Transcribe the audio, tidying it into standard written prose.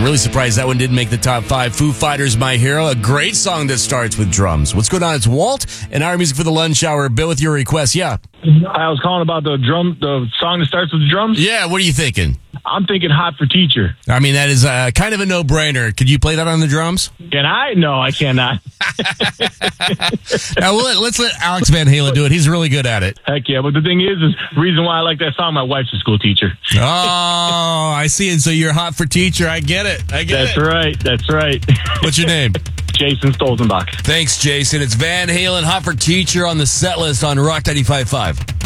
really surprised that one didn't make the top 5. Foo Fighters, My Hero, a great song that starts with drums. What's going on? It's Walt and Our Music for the Lunch Hour. Bill with your request. Yeah. I was calling about the song that starts with the drums. Yeah, what are you thinking? I'm thinking Hot for Teacher. I mean, that is kind of a no-brainer. Could you play that on the drums? Can I? No, I cannot. Now, let's let Alex Van Halen do it. He's really good at it. Heck yeah. But the thing is the reason why I like that song, my wife's a school teacher. Oh, I see. And so you're Hot for Teacher. I get it. That's right. That's right. What's your name? Jason Stolzenbach. Thanks, Jason. It's Van Halen, Hot for Teacher on the set list on Rock 95.5.